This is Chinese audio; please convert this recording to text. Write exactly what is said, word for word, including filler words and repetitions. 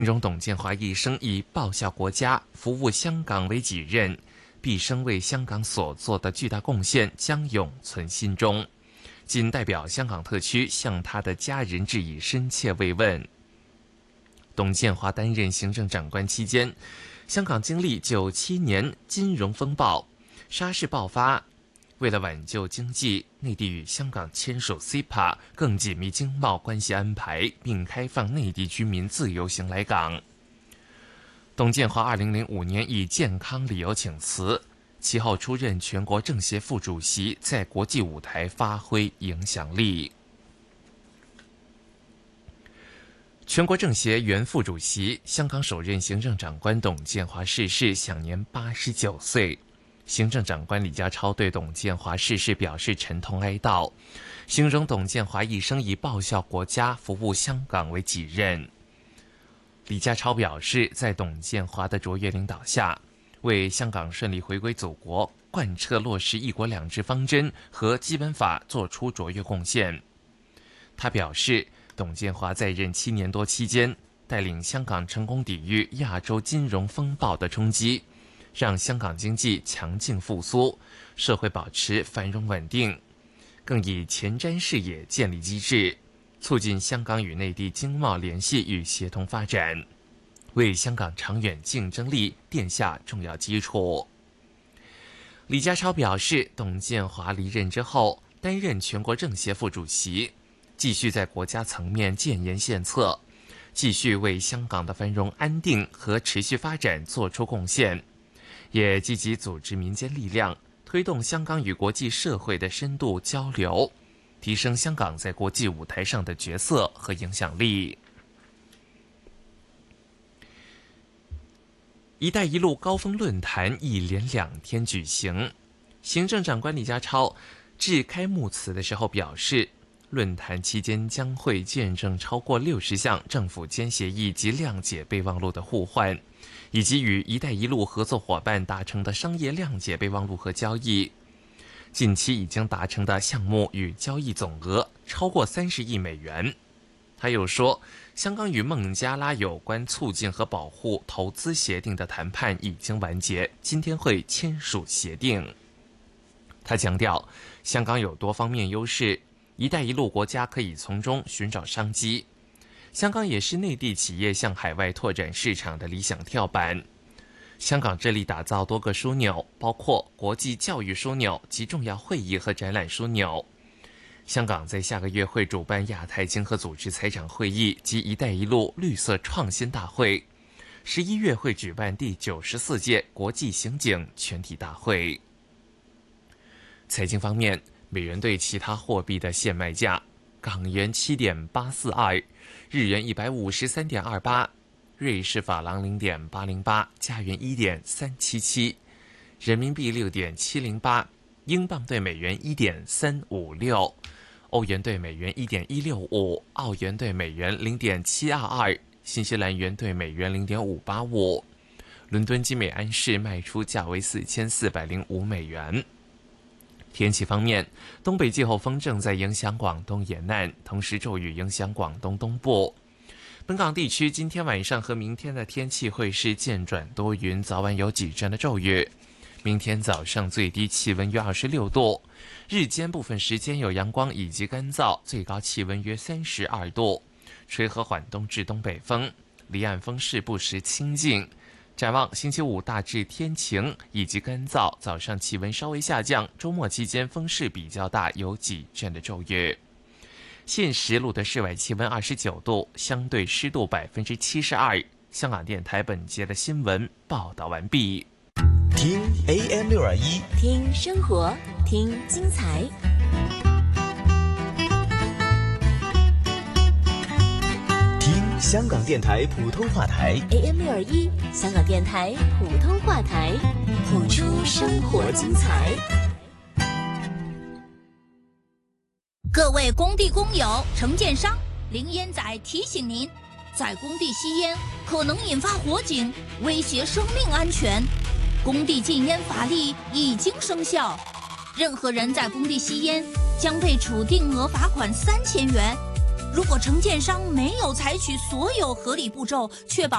中董建华一生以报效国家、服务香港为己任，毕生为香港所做的巨大贡献将永存心中。仅代表香港特区向他的家人致以深切慰问。董建华担任行政长官期间，香港经历九七年金融风暴，沙士爆发。为了挽救经济，内地与香港签署 C E P A 更紧密经贸关系安排，并开放内地居民自由行来港。董建华二零零五年以健康理由请辞，其后出任全国政协副主席，在国际舞台发挥影响力。全国政协原副主席、香港首任行政长官董建华逝世，享年八十九岁。行政长官李家超对董建华逝世表示沉痛哀悼，形容董建华一生以报效国家、服务香港为己任。李家超表示，在董建华的卓越领导下，为香港顺利回归祖国、贯彻落实一国两制方针和基本法做出卓越贡献。他表示，董建华在任七年多期间，带领香港成功抵御亚洲金融风暴的冲击，让香港经济强劲复苏，社会保持繁荣稳定，更以前瞻视野建立机制，促进香港与内地经贸联系与协同发展，为香港长远竞争力奠下重要基础。李家超表示，董建华离任之后，担任全国政协副主席，继续在国家层面建言献策，继续为香港的繁荣安定和持续发展做出贡献，也积极组织民间力量，推动香港与国际社会的深度交流，提升香港在国际舞台上的角色和影响力。一带一路高峰论坛一连两天举行，行政长官李家超致开幕词的时候表示，论坛期间将会见证超过六十项政府间协议及谅解备忘录的互换，以及与一带一路合作伙伴达成的商业谅解备忘录和交易。近期已经达成的项目与交易总额超过三十亿美元。他又说，香港与孟加拉有关促进和保护投资协定的谈判已经完结，今天会签署协定。他强调，香港有多方面优势，一带一路国家可以从中寻找商机。香港也是内地企业向海外拓展市场的理想跳板。香港致力打造多个枢纽，包括国际教育枢纽及重要会议和展览枢纽。香港在下个月会主办亚太经合组织财长会议及一带一路绿色创新大会，十一月会举办第九十四届国际刑警全体大会。财经方面，美元对其他货币的现卖价：港元七点八四二，日元一百五十三点二八，瑞士法郎零点八零八，加元一点三七七，人民币六点七零八，英镑对美元一点三五六，欧元对美元一点一六五，澳元对美元零点七二二，新西兰元对美元零点五八五。伦敦金美安市卖出价为四千四百零五美元。天气方面，东北季候风正在影响广东沿岸，同时骤雨影响广东东部。本港地区今天晚上和明天的天气会是渐转多云，早晚有几阵的骤雨。明天早上最低气温约二十六度，日间部分时间有阳光以及干燥，最高气温约三十二度，吹和缓东至东北风，离岸风势不时清劲。展望星期五大致天晴以及干燥，早上气温稍微下降，周末期间风势比较大，有几阵的骤雨。现时录的室外气温二十九度，相对湿度百分之七十二。香港电台本节的新闻报道完毕。 听 A M 六二一， 听生活，听精彩。 听香港电台普通话台 A M 六二一，香港电台普通话台，谱出生活精彩。 各位工地工友、承建商，林烟仔提醒您，在工地吸烟可能引发火警，威胁生命安全。工地禁烟法律已经生效，任何人在工地吸烟将被处定额罚款三千元。 如果承建商没有采取所有合理步骤，确保